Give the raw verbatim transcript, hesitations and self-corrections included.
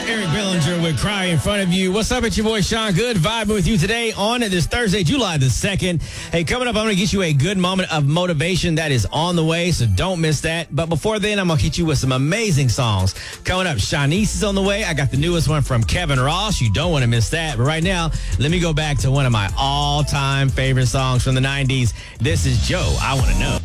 Eric Bellinger with Cry in Front of You. What's up? It's your boy Sean Good, vibing with you today on this Thursday, July the second. Hey, coming up, I'm going to get you a good moment of motivation that is on the way, so don't miss that. But before then, I'm going to hit you with some amazing songs. Coming up, Shanice is on the way. I got the newest one from Kevin Ross. You don't want to miss that. But right now, let me go back to one of my all-time favorite songs from the nineties. This is Joe, I Want to Know.